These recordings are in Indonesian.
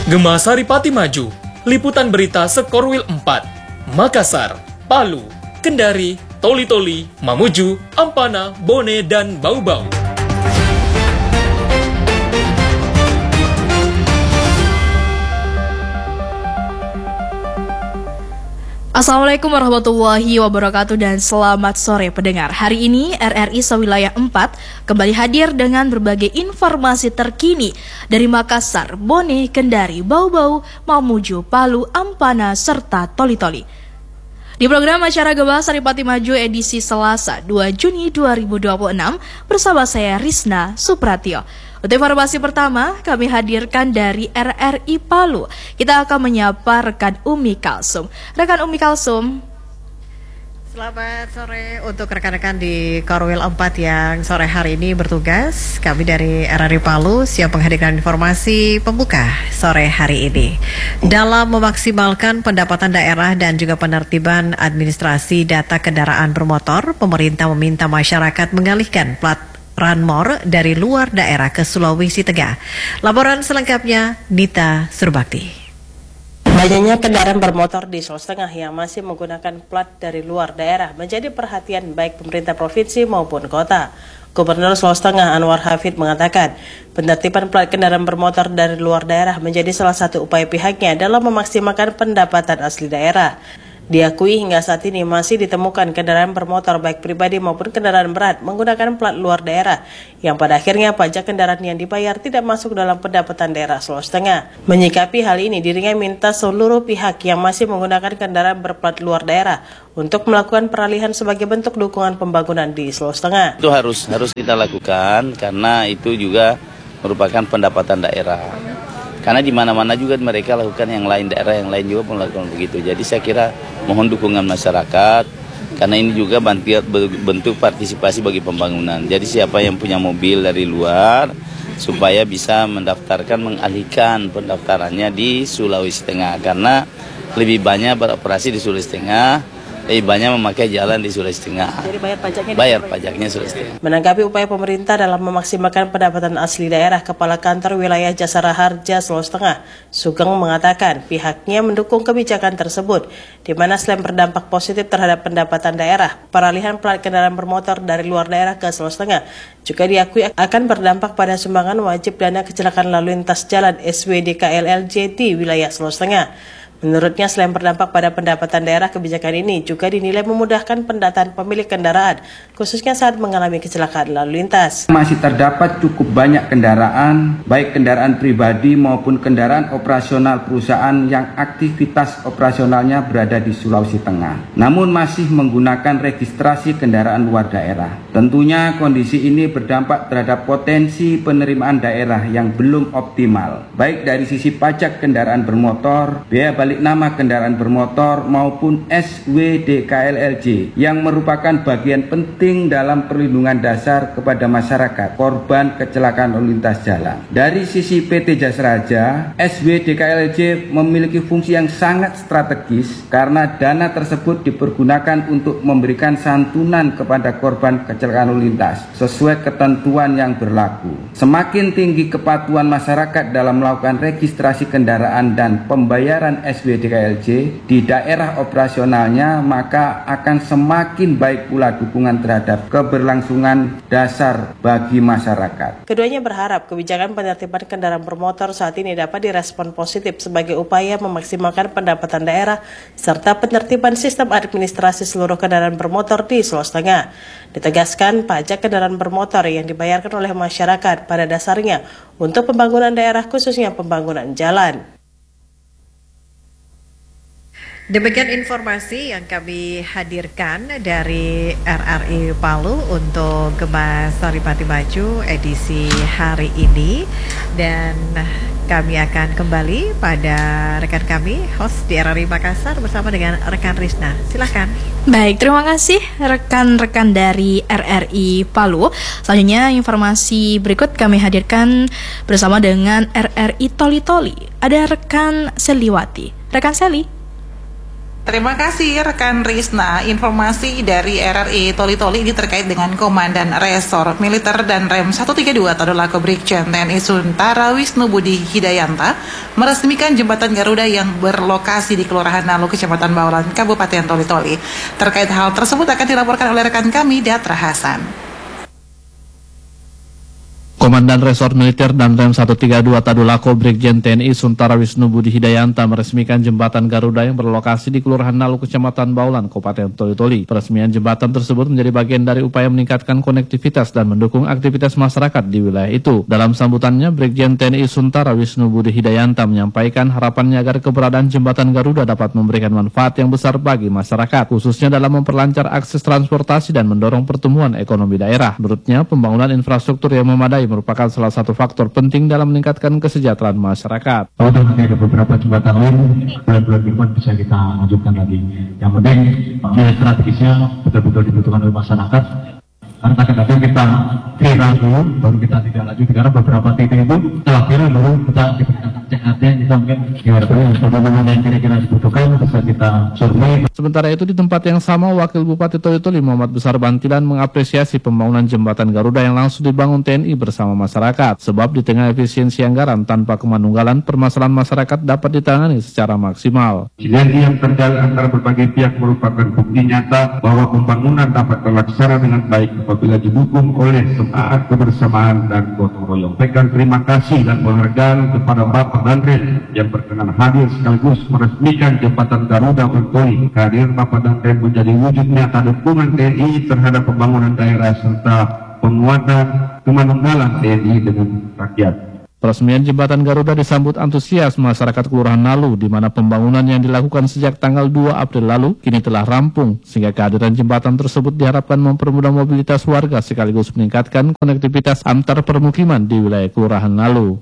Gema Saripati Maju, liputan berita Sekorwil 4, Makassar, Palu, Kendari, Toli-Toli, Mamuju, Ampana, Bone, dan Bau-Bau. Assalamualaikum warahmatullahi wabarakatuh dan selamat sore pendengar. Hari ini RRI Sewilayah 4 kembali hadir dengan berbagai informasi terkini dari Makassar, Bone, Kendari, Bau-Bau, Mamuju, Palu, Ampana, serta Toli-Toli. Di program acara Gema Saripati Maju edisi Selasa 2 Juni 2026 bersama saya Risna Supratio. Untuk informasi pertama kami hadirkan dari RRI Palu. Kita akan menyapa rekan Umi Kalsum. Rekan Umi Kalsum. Selamat sore untuk rekan-rekan di Korwil 4 yang sore hari ini bertugas. Kami dari RRI Palu siap menghadirkan informasi pembuka sore hari ini. Dalam memaksimalkan pendapatan daerah dan juga penertiban administrasi data kendaraan bermotor, pemerintah meminta masyarakat mengalihkan plat Ranmor dari luar daerah ke Sulawesi Tengah. Laporan selengkapnya Nita Surbakti. Banyaknya kendaraan bermotor di Sulawesi Tengah yang masih menggunakan plat dari luar daerah menjadi perhatian baik pemerintah provinsi maupun kota. Gubernur Sulawesi Tengah Anwar Hafid mengatakan, penertiban plat kendaraan bermotor dari luar daerah menjadi salah satu upaya pihaknya dalam memaksimalkan pendapatan asli daerah. Diakui hingga saat ini masih ditemukan kendaraan bermotor baik pribadi maupun kendaraan berat menggunakan plat luar daerah yang pada akhirnya pajak kendaraan yang dibayar tidak masuk dalam pendapatan daerah Sulawesi Tengah. Menyikapi hal ini, dirinya minta seluruh pihak yang masih menggunakan kendaraan berplat luar daerah untuk melakukan peralihan sebagai bentuk dukungan pembangunan di Sulawesi Tengah. Itu harus kita lakukan karena itu juga merupakan pendapatan daerah. Karena di mana-mana juga mereka lakukan yang lain, daerah yang lain juga melakukan begitu. Jadi saya kira mohon dukungan masyarakat karena ini juga bentuk partisipasi bagi pembangunan. Jadi siapa yang punya mobil dari luar supaya bisa mengalihkan pendaftarannya di Sulawesi Tengah karena lebih banyak beroperasi di Sulawesi Tengah. Lebih banyak memakai jalan di Sulawesi Tengah. Jadi bayar pajaknya Sulawesi Tengah. Menanggapi upaya pemerintah dalam memaksimalkan pendapatan asli daerah, Kepala Kantor Wilayah Jasara Harja Sulawesi Tengah, Sugeng mengatakan pihaknya mendukung kebijakan tersebut, di mana selain berdampak positif terhadap pendapatan daerah, peralihan plat kendaraan bermotor dari luar daerah ke Sulawesi Tengah juga diakui akan berdampak pada sumbangan wajib dana kecelakaan lalu lintas jalan SWDKLLJ di wilayah Sulawesi Tengah. Menurutnya, selain berdampak pada pendapatan daerah, kebijakan ini juga dinilai memudahkan pendataan pemilik kendaraan, khususnya saat mengalami kecelakaan lalu lintas. Masih terdapat cukup banyak kendaraan, baik kendaraan pribadi maupun kendaraan operasional perusahaan yang aktivitas operasionalnya berada di Sulawesi Tengah, namun masih menggunakan registrasi kendaraan luar daerah. Tentunya kondisi ini berdampak terhadap potensi penerimaan daerah yang belum optimal, baik dari sisi pajak kendaraan bermotor, biaya balik nama kendaraan bermotor maupun SWDKLLJ yang merupakan bagian penting dalam perlindungan dasar kepada masyarakat korban kecelakaan lalu lintas jalan. Dari sisi PT Jasara Harja, SWDKLLJ memiliki fungsi yang sangat strategis karena dana tersebut dipergunakan untuk memberikan santunan kepada korban kecelakaan lalu lintas sesuai ketentuan yang berlaku. Semakin tinggi kepatuhan masyarakat dalam melakukan registrasi kendaraan dan pembayaran SWDKLJ di daerah operasionalnya, maka akan semakin baik pula dukungan terhadap keberlangsungan dasar bagi masyarakat. Keduanya berharap kebijakan penertiban kendaraan bermotor saat ini dapat direspon positif sebagai upaya memaksimalkan pendapatan daerah serta penertiban sistem administrasi seluruh kendaraan bermotor di Sulawesi Tengah. Ditegaskan, pajak kendaraan bermotor yang dibayarkan oleh masyarakat pada dasarnya untuk pembangunan daerah, khususnya pembangunan jalan. Demikian informasi yang kami hadirkan dari RRI Palu untuk Gema Saripati Maju edisi hari ini, dan kami akan kembali pada rekan kami host di RRI Makassar bersama dengan rekan Risna. Silakan. Baik, terima kasih rekan-rekan dari RRI Palu. Selanjutnya informasi berikut kami hadirkan bersama dengan RRI Toli-Toli. Ada rekan Seliwati. Rekan Seli. Terima kasih rekan Risna. Informasi dari RRI Toli-Toli ini terkait dengan Komandan Resor Militer dan Rem 132 Tadulako Brigjen TNI Suntara Wisnu Budi Hidayanta meresmikan jembatan Garuda yang berlokasi di Kelurahan Nalu, Kecamatan Baulan, Kabupaten Toli-Toli. Terkait hal tersebut akan dilaporkan oleh rekan kami Datra Hasan. Komandan Resor Militer dan Rem 132 Tadulako Brigjen TNI Suntara Wisnu Budi Hidayanta meresmikan jembatan Garuda yang berlokasi di Kelurahan Nalu, Kecamatan Baulan, Kabupaten Toli-Toli. Peresmian jembatan tersebut menjadi bagian dari upaya meningkatkan konektivitas dan mendukung aktivitas masyarakat di wilayah itu. Dalam sambutannya, Brigjen TNI Suntara Wisnu Budi Hidayanta menyampaikan harapannya agar keberadaan jembatan Garuda dapat memberikan manfaat yang besar bagi masyarakat, khususnya dalam memperlancar akses transportasi dan mendorong pertumbuhan ekonomi daerah. Menurutnya, pembangunan infrastruktur yang memadai merupakan salah satu faktor penting dalam meningkatkan kesejahteraan masyarakat. Kalau nanti ada beberapa jembatan lain, bulan-bulan depan bisa kita lanjutkan lagi. Yang penting nilai strategisnya betul-betul dibutuhkan oleh masyarakat. Karena kadang-kadang kita viral dulu, baru kita tidak lanjut. Karena beberapa titik itu setelah viral baru kita diberikan CAT, kita mungkin pembangunan yang kira-kira dibutuhkan bisa kita survei. Sementara itu di tempat yang sama, Wakil Bupati Toli-Toli Muhammad Besar Bantilan mengapresiasi pembangunan jembatan Garuda yang langsung dibangun TNI bersama masyarakat. Sebab di tengah efisiensi anggaran tanpa kemanunggalan, permasalahan masyarakat dapat ditangani secara maksimal. Sinergi yang terjalin antara berbagai pihak merupakan bukti nyata bahwa pembangunan dapat terlaksana dengan baik apabila didukung oleh semangat kebersamaan dan gotong royong. Sampaikan terima kasih dan penghargaan kepada Bapak Danrem yang berkenan hadir sekaligus meresmikan jembatan Garuda Toli. Kehadiran Bapak Danrem menjadi wujud nyata dukungan TNI terhadap pembangunan daerah serta penguatan kemanunggalan TNI dengan rakyat. Peresmian jembatan Garuda disambut antusias masyarakat Kelurahan Nalu, di mana pembangunan yang dilakukan sejak tanggal 2 April lalu kini telah rampung, sehingga kehadiran jembatan tersebut diharapkan mempermudah mobilitas warga sekaligus meningkatkan konektivitas antar permukiman di wilayah Kelurahan Nalu.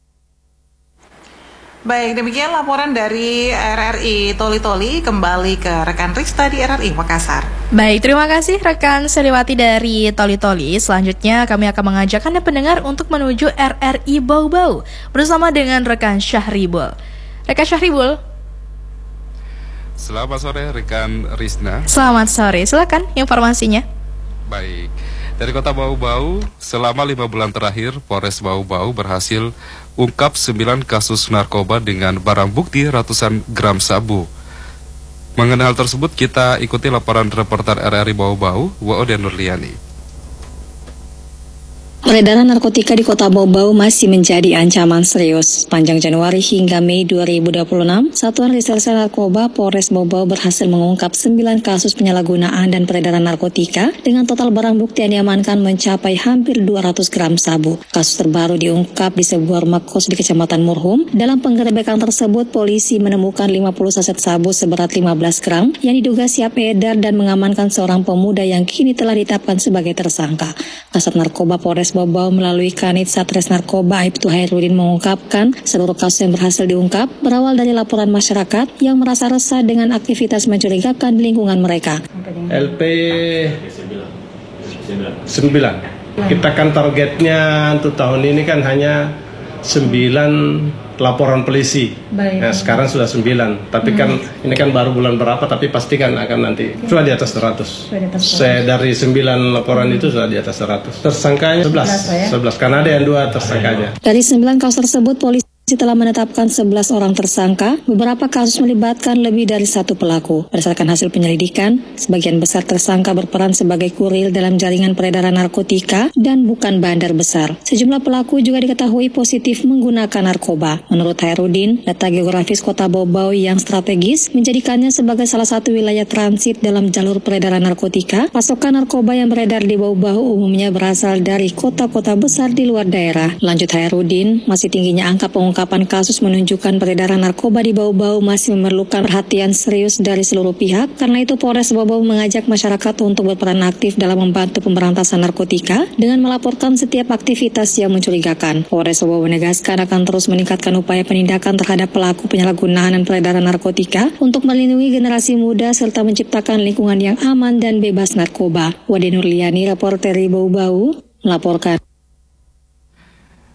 Baik, demikian laporan dari RRI Toli-Toli. Kembali ke rekan Rista di RRI Makassar. Baik, terima kasih rekan Seliwati dari Toli-Toli. Selanjutnya kami akan mengajak Anda pendengar untuk menuju RRI Bau-Bau bersama dengan rekan Syahribul. Rekan Syahribul. Selamat sore rekan Risna. Selamat sore, silakan informasinya. Baik, dari kota Bau-Bau, selama 5 bulan terakhir, Polres Bau-Bau berhasil ungkap 9 kasus narkoba dengan barang bukti ratusan gram sabu. Mengenai hal tersebut, kita ikuti laporan reporter RRI Bau-Bau, Waode Nurliani. Peredaran narkotika di kota Bau-Bau masih menjadi ancaman serius. Panjang Januari hingga Mei 2026, Satuan Reserse Narkoba Polres Bau-Bau berhasil mengungkap 9 kasus penyalahgunaan dan peredaran narkotika dengan total barang bukti yang diamankan mencapai hampir 200 gram sabu. Kasus terbaru diungkap di sebuah rumah kos di Kecamatan Murhum. Dalam penggerebekan tersebut, polisi menemukan 50 saset sabu seberat 15 gram yang diduga siap edar dan mengamankan seorang pemuda yang kini telah ditetapkan sebagai tersangka. Kasat Narkoba Polres Bau-Bau melalui Kanit Satres Narkoba Aibtu Hairudin mengungkapkan seluruh kasus yang berhasil diungkap berawal dari laporan masyarakat yang merasa resah dengan aktivitas mencurigakan di lingkungan mereka. LP 9. Kita kan targetnya untuk tahun ini kan hanya 9 laporan polisi. Nah, sekarang sudah 9. Tapi kan ini kan baru bulan berapa, tapi pasti kan akan nanti sudah di atas 100. Saya dari 9 laporan itu sudah di atas 100. Tersangkanya 11 karena ada yang 2 tersangkanya. Dari 9 kasus tersebut, polisi telah menetapkan 11 orang tersangka. Beberapa kasus melibatkan lebih dari 1 pelaku. Berdasarkan hasil penyelidikan, sebagian besar tersangka berperan sebagai kurir dalam jaringan peredaran narkotika dan bukan bandar besar. Sejumlah pelaku juga diketahui positif menggunakan narkoba. Menurut Hairudin, data geografis kota Bau-Bau yang strategis menjadikannya sebagai salah satu wilayah transit dalam jalur peredaran narkotika. Pasokan narkoba yang beredar di Bau-Bau umumnya berasal dari kota-kota besar di luar daerah. Lanjut Hairudin, masih tingginya angka pengungkapan kasus menunjukkan peredaran narkoba di Bau-Bau masih memerlukan perhatian serius dari seluruh pihak. Karena itu Polres Bau-Bau mengajak masyarakat untuk berperan aktif dalam membantu pemberantasan narkotika dengan melaporkan setiap aktivitas yang mencurigakan. Polres Bau-Bau menegaskan akan terus meningkatkan upaya penindakan terhadap pelaku penyalahgunaan dan peredaran narkotika untuk melindungi generasi muda serta menciptakan lingkungan yang aman dan bebas narkoba. Wade Nurliani, reporter dari Bau-Bau, melaporkan.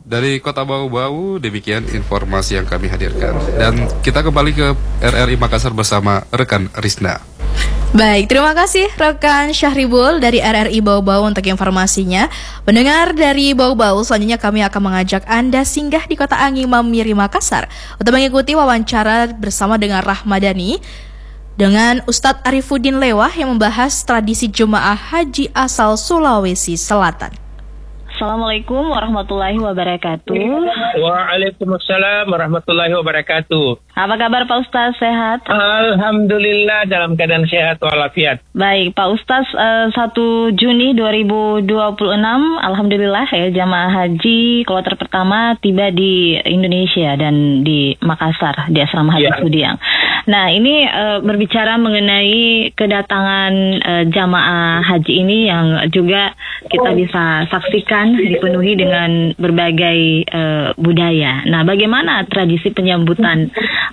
Dari Kota Bau-Bau, demikian informasi yang kami hadirkan. Dan kita kembali ke RRI Makassar bersama rekan Rizna. Baik, terima kasih rekan Syahribul dari RRI Bau-Bau untuk informasinya. Pendengar dari Bau-Bau, selanjutnya kami akan mengajak Anda singgah di Kota Angin Mamiri Makassar untuk mengikuti wawancara bersama dengan Rahmadani dengan Ustadz Arifuddin Lewah yang membahas tradisi jemaah haji asal Sulawesi Selatan. Assalamualaikum warahmatullahi wabarakatuh. Waalaikumsalam warahmatullahi wabarakatuh. Apa kabar Pak Ustaz, sehat? Alhamdulillah dalam keadaan sehat walafiat. Baik Pak Ustaz, 1 Juni 2026 Alhamdulillah ya jamaah haji kloter pertama tiba di Indonesia dan di Makassar di Asrama Haji Sudiang. Nah ini berbicara mengenai kedatangan jamaah haji ini yang juga kita bisa saksikan dipenuhi dengan berbagai budaya. Nah, bagaimana tradisi penyambutan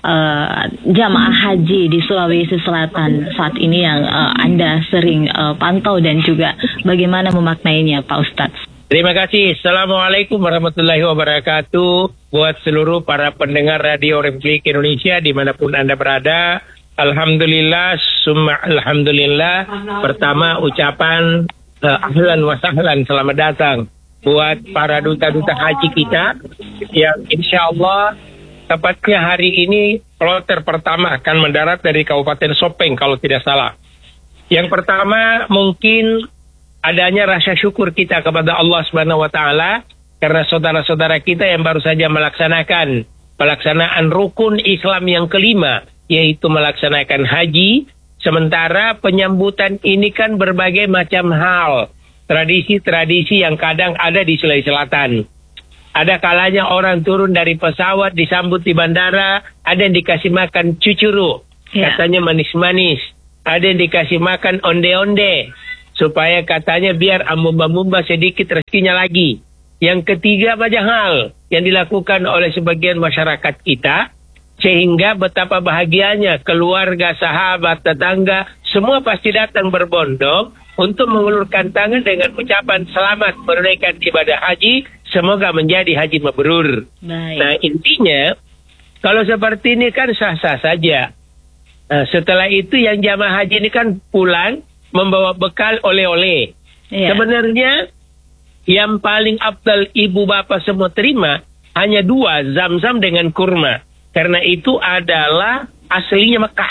jamaah haji di Sulawesi Selatan saat ini yang Anda sering pantau dan juga bagaimana memaknainya, Pak Ustadz? Terima kasih. Assalamualaikum warahmatullahi wabarakatuh. Buat seluruh para pendengar Radio Republik Indonesia dimanapun Anda berada, alhamdulillah, summa alhamdulillah. Pertama ucapan ahlan wa sahlan, selamat datang buat para duta-duta haji kita yang insya Allah tepatnya hari ini kloter pertama akan mendarat dari Kabupaten Sopeng kalau tidak salah. Yang pertama mungkin adanya rasa syukur kita kepada Allah Subhanahu wa taala karena saudara-saudara kita yang baru saja melaksanakan pelaksanaan rukun Islam yang kelima, yaitu melaksanakan haji. Sementara penyambutan ini kan berbagai macam hal, tradisi-tradisi yang kadang ada di Sulawesi Selatan. Ada kalanya orang turun dari pesawat disambut di bandara, ada yang dikasih makan cucuru, katanya manis-manis. Ada yang dikasih makan onde-onde, supaya katanya biar amumba-mumba sedikit rezekinya lagi. Yang ketiga banyak hal yang dilakukan oleh sebagian masyarakat kita, sehingga betapa bahagianya keluarga, sahabat, tetangga, semua pasti datang berbondong untuk mengulurkan tangan dengan ucapan selamat menunaikan ibadah haji, semoga menjadi haji mabrur. Nah intinya, kalau seperti ini kan sah-sah saja. Nah, setelah itu yang jamaah haji ini kan pulang membawa bekal oleh-oleh. Sebenarnya yang paling afdal ibu bapak semua terima hanya 2, Zam-Zam dengan kurma. Karena itu adalah aslinya Mekah.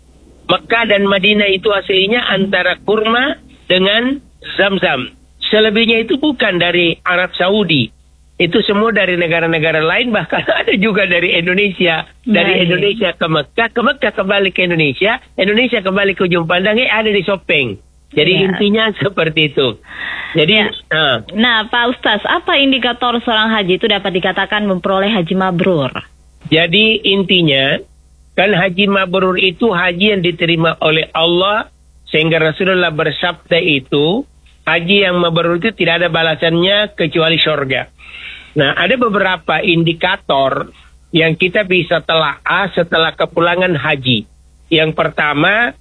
Mekah dan Madinah itu aslinya antara kurma dengan Zam-Zam. Selebihnya itu bukan dari Arab Saudi. Itu semua dari negara-negara lain, bahkan ada juga dari Indonesia. Dari Indonesia ke Mekah kembali ke Indonesia, Indonesia kembali ke ujung pandang, ada di Sopeng. Jadi intinya seperti itu. Jadi, nah Pak Ustaz, apa indikator seorang haji itu dapat dikatakan memperoleh haji mabrur? Jadi intinya, kan haji mabrur itu haji yang diterima oleh Allah, sehingga Rasulullah bersabda itu, haji yang mabrur itu tidak ada balasannya kecuali surga. Nah, ada beberapa indikator yang kita bisa telaah setelah kepulangan haji. Yang pertama,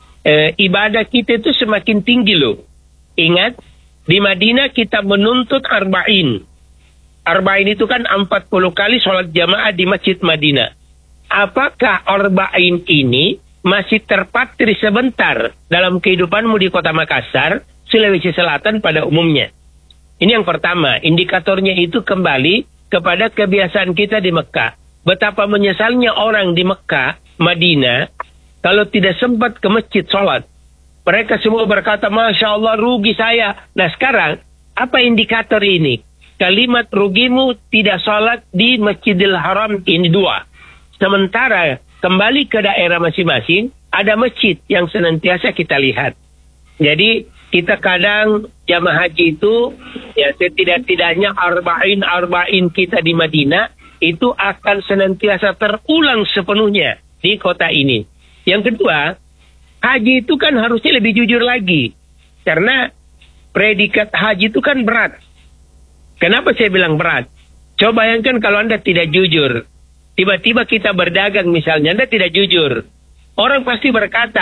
ibadah kita itu semakin tinggi loh. Ingat, di Madinah kita menuntut arba'in. Arba'in itu kan 40 kali sholat jamaah di Masjid Madinah. Apakah arba'in ini masih terpatri sebentar dalam kehidupanmu di Kota Makassar, Sulawesi Selatan pada umumnya? Ini yang pertama, indikatornya itu kembali kepada kebiasaan kita di Mekah. Betapa menyesalnya orang di Mekah, Madinah, kalau tidak sempat ke masjid sholat. Mereka semua berkata, Masya Allah rugi saya. Nah sekarang, apa indikator ini? Kalimat rugimu tidak sholat di Masjidil Haram ini 2. Sementara kembali ke daerah masing-masing, ada masjid yang senantiasa kita lihat. Jadi kita kadang jamaah haji itu, ya setidak-tidaknya arba'in kita di Madinah, itu akan senantiasa terulang sepenuhnya di kota ini. Yang kedua, haji itu kan harusnya lebih jujur lagi. Karena predikat haji itu kan berat. Kenapa saya bilang berat? Coba bayangkan kalau Anda tidak jujur. Tiba-tiba kita berdagang misalnya, Anda tidak jujur. Orang pasti berkata,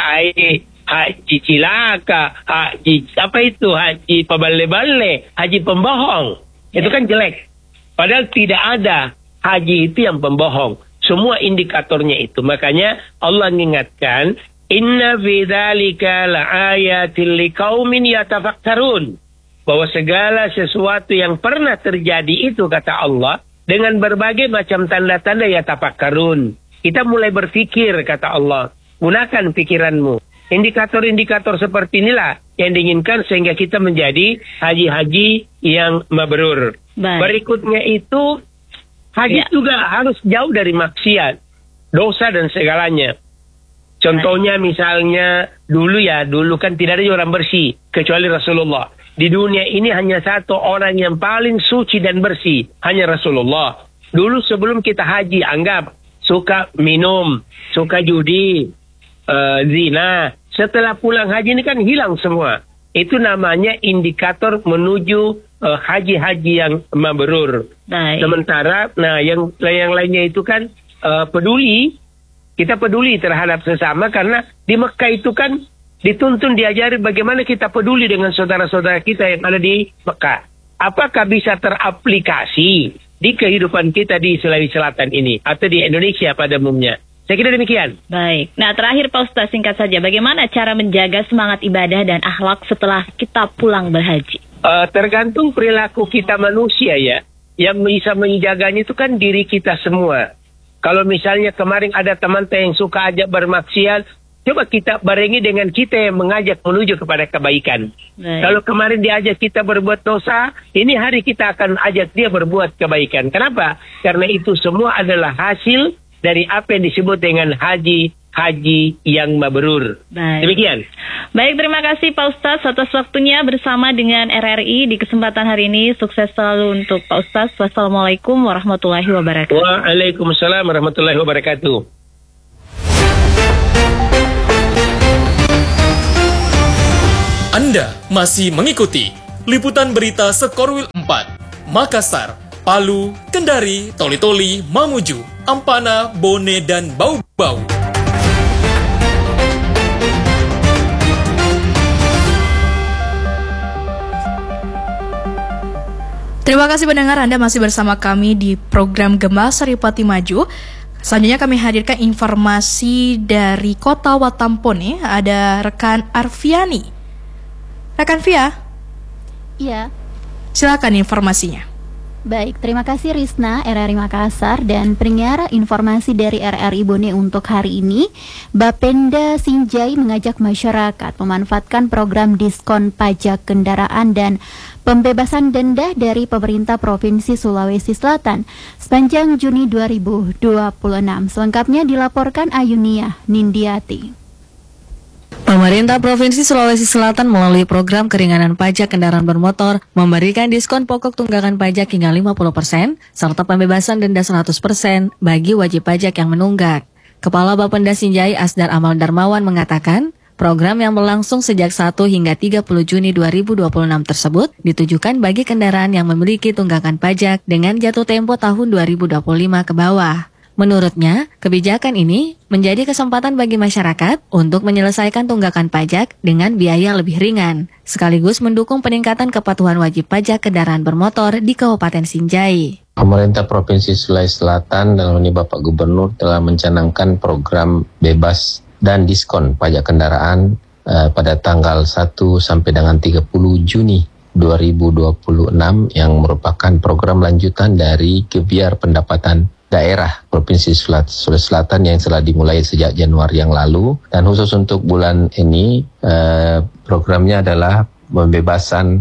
haji cilaka, haji apa itu, haji pebale-bale, haji pembohong. Itu kan jelek. Padahal tidak ada haji itu yang pembohong. Semua indikatornya itu. Makanya Allah mengingatkan, inna fi dzalika laayatil liqaumin yatafakkarun. Bahwa segala sesuatu yang pernah terjadi itu, kata Allah, dengan berbagai macam tanda-tanda yatafakkarun. Kita mulai berpikir, kata Allah. Gunakan pikiranmu. Indikator-indikator seperti inilah yang diinginkan sehingga kita menjadi haji-haji yang mabrur. Berikutnya itu, haji juga harus jauh dari maksiat, dosa dan segalanya. Contohnya misalnya dulu kan tidak ada orang bersih kecuali Rasulullah. Di dunia ini hanya satu orang yang paling suci dan bersih, hanya Rasulullah. Dulu sebelum kita haji, anggap suka minum, suka judi, zina. Setelah pulang haji ini kan hilang semua. Itu namanya indikator menuju haji-haji yang mabrur. Sementara, yang lainnya itu kan peduli. Kita peduli terhadap sesama karena di Mekah itu kan dituntun, diajari bagaimana kita peduli dengan saudara-saudara kita yang ada di Mekah. Apakah bisa teraplikasi di kehidupan kita di Sulawesi Selatan ini atau di Indonesia pada umumnya? Saya kira demikian. Baik. Nah, terakhir Pak Ustaz, singkat saja, bagaimana cara menjaga semangat ibadah dan akhlak setelah kita pulang berhaji? Tergantung perilaku kita manusia ya. Yang bisa menjaganya itu kan diri kita semua. Kalau misalnya kemarin ada teman yang suka ajak bermaksiat, coba kita barengi dengan kita yang mengajak menuju kepada kebaikan. Kalau kemarin diajak kita berbuat dosa, ini hari kita akan ajak dia berbuat kebaikan. Kenapa? Karena itu semua adalah hasil dari apa yang disebut dengan haji yang mabrur. Demikian. Baik, terima kasih Pak Ustaz atas waktunya bersama dengan RRI di kesempatan hari ini. Sukses selalu untuk Pak Ustaz. Wassalamualaikum warahmatullahi wabarakatuh. Waalaikumsalam warahmatullahi wabarakatuh. Anda masih mengikuti liputan berita Sekorwil 4, Makassar, Palu, Kendari, Toli-Toli, Mamuju, Ampana, Bone, dan Bau-Bau. Terima kasih pendengar, Anda masih bersama kami di program Gema Saripati Maju. Selanjutnya kami hadirkan informasi dari Kota Watampone. Ada rekan Arfiani. Rekan Via? Iya. Silakan informasinya. Baik, terima kasih Risna, RRI Makassar, dan pendengar informasi dari RRI Bone untuk hari ini. Bapenda Sinjai mengajak masyarakat memanfaatkan program diskon pajak kendaraan dan pembebasan denda dari pemerintah Provinsi Sulawesi Selatan sepanjang Juni 2026. Selengkapnya dilaporkan Ayunia Nindiati. Pemerintah Provinsi Sulawesi Selatan melalui program keringanan pajak kendaraan bermotor memberikan diskon pokok tunggakan pajak hingga 50% serta pembebasan denda 100% bagi wajib pajak yang menunggak. Kepala Bapenda Sinjai Asdar Amal Darmawan mengatakan, program yang berlangsung sejak 1 hingga 30 Juni 2026 tersebut ditujukan bagi kendaraan yang memiliki tunggakan pajak dengan jatuh tempo tahun 2025 ke bawah. Menurutnya, kebijakan ini menjadi kesempatan bagi masyarakat untuk menyelesaikan tunggakan pajak dengan biaya lebih ringan, sekaligus mendukung peningkatan kepatuhan wajib pajak kendaraan bermotor di Kabupaten Sinjai. Pemerintah Provinsi Sulawesi Selatan dalam ini Bapak Gubernur telah mencanangkan program bebas dan diskon pajak kendaraan pada tanggal 1 sampai dengan 30 Juni 2026 yang merupakan program lanjutan dari Gebiar Pendapatan Daerah Provinsi Sulawesi Selatan yang telah dimulai sejak Januari yang lalu, dan khusus untuk bulan ini programnya adalah pembebasan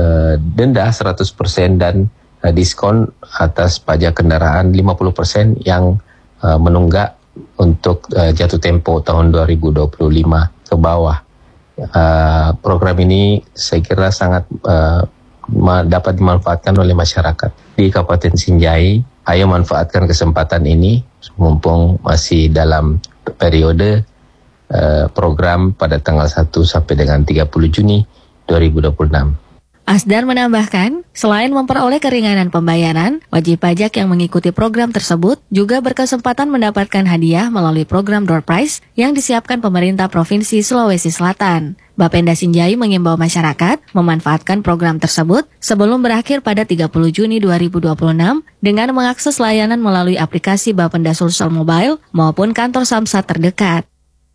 denda 100% dan diskon atas pajak kendaraan 50% yang menunggak untuk jatuh tempo tahun 2025 ke bawah. Program ini saya kira sangat dapat dimanfaatkan oleh masyarakat di Kabupaten Sinjai. Ayo manfaatkan kesempatan ini mumpung masih dalam periode program pada tanggal 1 sampai dengan 30 Juni 2026. Asdar menambahkan, selain memperoleh keringanan pembayaran, wajib pajak yang mengikuti program tersebut juga berkesempatan mendapatkan hadiah melalui program door prize yang disiapkan pemerintah Provinsi Sulawesi Selatan. Bapenda Sinjai mengimbau masyarakat memanfaatkan program tersebut sebelum berakhir pada 30 Juni 2026 dengan mengakses layanan melalui aplikasi Bapenda Sulsel Mobile maupun kantor Samsat terdekat.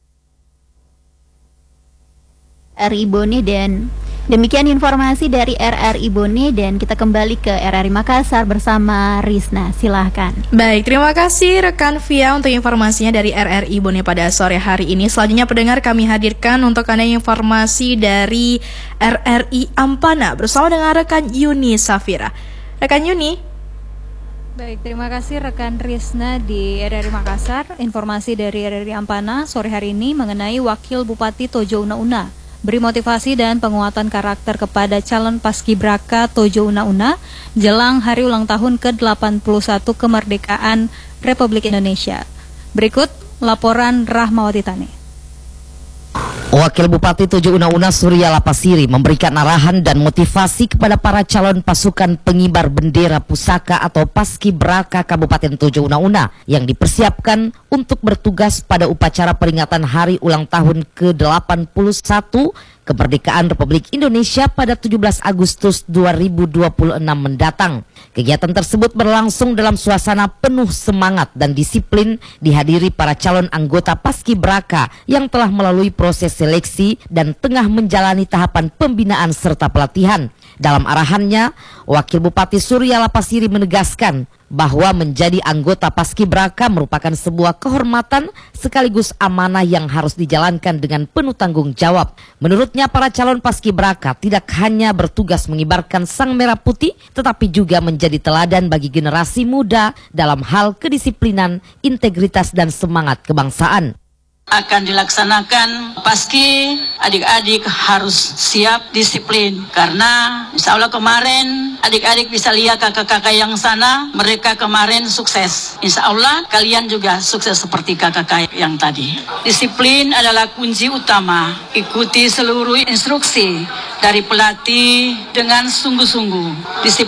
RRI Bone, dan demikian informasi dari RRI Bone, dan kita kembali ke RRI Makassar bersama Risna. Silahkan. Baik, terima kasih rekan Via untuk informasinya dari RRI Bone pada sore hari ini. Selanjutnya pendengar, kami hadirkan untuk Anda informasi dari RRI Ampana bersama dengan rekan Yuni Safira. Rekan Yuni. Baik, terima kasih rekan Risna di RRI Makassar. Informasi dari RRI Ampana sore hari ini mengenai Wakil Bupati Tojo Una-Una beri motivasi dan penguatan karakter kepada calon paskibraka Tojo Una-Una jelang hari ulang tahun ke-81 kemerdekaan Republik Indonesia. Berikut laporan Rahmawati Tani. Wakil Bupati Tojo Una-Una Surya Lapasiri memberikan arahan dan motivasi kepada para calon pasukan pengibar bendera pusaka atau paskibraka Kabupaten Tojo Una-Una yang dipersiapkan untuk bertugas pada upacara peringatan hari ulang tahun ke-81 kemerdekaan Republik Indonesia pada 17 Agustus 2026 mendatang. Kegiatan tersebut berlangsung dalam suasana penuh semangat dan disiplin, dihadiri para calon anggota paskibraka yang telah melalui proses seleksi dan tengah menjalani tahapan pembinaan serta pelatihan. Dalam arahannya, Wakil Bupati Surya Lapasiri menegaskan bahwa menjadi anggota paskibraka merupakan sebuah kehormatan sekaligus amanah yang harus dijalankan dengan penuh tanggung jawab. Menurutnya, para calon paskibraka tidak hanya bertugas mengibarkan sang merah putih, tetapi juga menjadi teladan bagi generasi muda dalam hal kedisiplinan, integritas, dan semangat kebangsaan. Akan dilaksanakan paski, adik-adik harus siap disiplin karena insya Allah kemarin adik-adik bisa lihat kakak-kakak yang sana, mereka kemarin sukses. Insya Allah kalian juga sukses seperti kakak-kakak yang tadi. Disiplin adalah kunci utama. Ikuti seluruh instruksi dari pelatih dengan sungguh-sungguh. Disiplin